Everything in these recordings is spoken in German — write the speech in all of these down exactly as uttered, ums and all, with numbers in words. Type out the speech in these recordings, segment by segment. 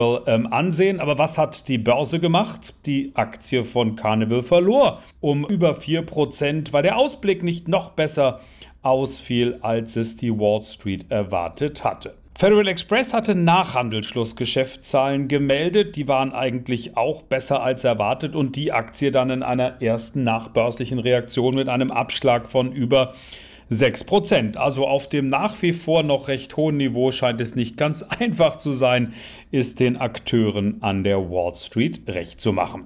ähm, ansehen. Aber was hat die Börse gemacht? Die Aktie von Carnival verlor um über vier Prozent, weil der Ausblick nicht noch besser ausfiel, als es die Wall Street erwartet hatte. Federal Express hatte nach Handelsschluss Geschäftszahlen gemeldet. Die waren eigentlich auch besser als erwartet und die Aktie dann in einer ersten nachbörslichen Reaktion mit einem Abschlag von über sechs Prozent. Also auf dem nach wie vor noch recht hohen Niveau scheint es nicht ganz einfach zu sein, es den Akteuren an der Wall Street recht zu machen.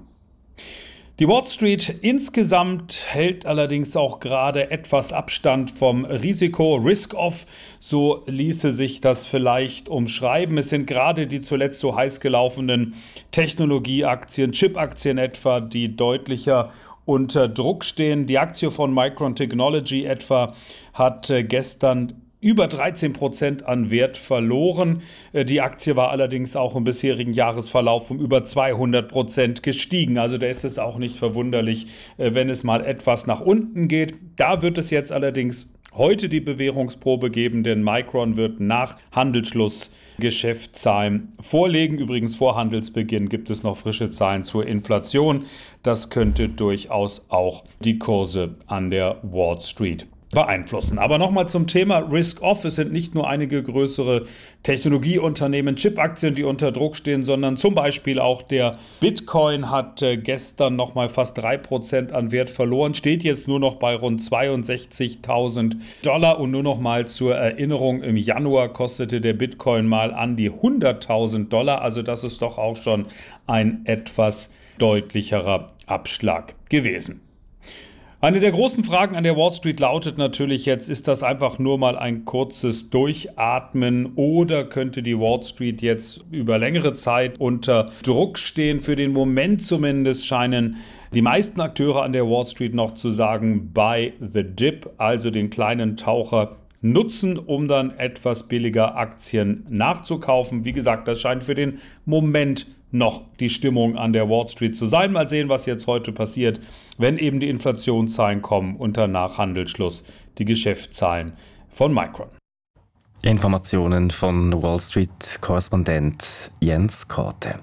Die Wall Street insgesamt hält allerdings auch gerade etwas Abstand vom Risiko. Risk-off, so ließe sich das vielleicht umschreiben. Es sind gerade die zuletzt so heiß gelaufenen Technologieaktien, Chip-Aktien etwa, die deutlicher unter Druck stehen. Die Aktie von Micron Technology etwa hat gestern über dreizehn Prozent an Wert verloren. Die Aktie war allerdings auch im bisherigen Jahresverlauf um über zweihundert Prozent gestiegen. Also da ist es auch nicht verwunderlich, wenn es mal etwas nach unten geht. Da wird es jetzt allerdings heute die Bewährungsprobe geben, denn Micron wird nach Handelsschluss Geschäftszahlen vorlegen. Übrigens vor Handelsbeginn gibt es noch frische Zahlen zur Inflation. Das könnte durchaus auch die Kurse an der Wall Street beeinflussen. Aber nochmal zum Thema Risk-Off. Es sind nicht nur einige größere Technologieunternehmen, Chip-Aktien, die unter Druck stehen, sondern zum Beispiel auch der Bitcoin hat gestern nochmal fast drei Prozent an Wert verloren, steht jetzt nur noch bei rund zweiundsechzigtausend Dollar. Und nur noch mal zur Erinnerung, im Januar kostete der Bitcoin mal an die hunderttausend Dollar. Also das ist doch auch schon ein etwas deutlicherer Abschlag gewesen. Eine der großen Fragen an der Wall Street lautet natürlich jetzt, ist das einfach nur mal ein kurzes Durchatmen oder könnte die Wall Street jetzt über längere Zeit unter Druck stehen? Für den Moment zumindest scheinen die meisten Akteure an der Wall Street noch zu sagen, buy the dip, also den kleinen Taucher nutzen, um dann etwas billiger Aktien nachzukaufen. Wie gesagt, das scheint für den Moment noch die Stimmung an der Wall Street zu sein. Mal sehen, was jetzt heute passiert, wenn eben die Inflationszahlen kommen und danach Handelsschluss die Geschäftszahlen von Micron. Informationen von Wall Street-Korrespondent Jens Korte.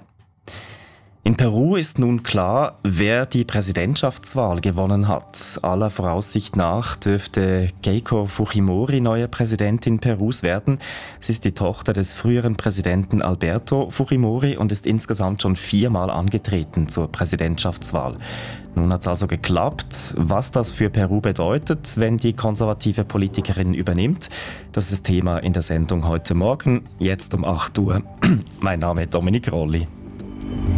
In Peru ist nun klar, wer die Präsidentschaftswahl gewonnen hat. Aller Voraussicht nach dürfte Keiko Fujimori neue Präsidentin Perus werden. Sie ist die Tochter des früheren Präsidenten Alberto Fujimori und ist insgesamt schon viermal angetreten zur Präsidentschaftswahl. Nun hat es also geklappt. Was das für Peru bedeutet, wenn die konservative Politikerin übernimmt, das ist das Thema in der Sendung heute Morgen, jetzt um acht Uhr. Mein Name ist Dominik Rolli.